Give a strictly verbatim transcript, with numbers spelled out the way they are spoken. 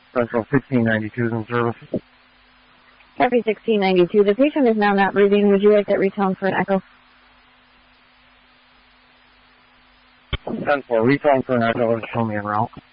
Central sixteen ninety-two is in service. Copy sixteen ninety-two. The patient is now not breathing. Would you like that retone for an echo? ten four, retone for an echo and show me en route.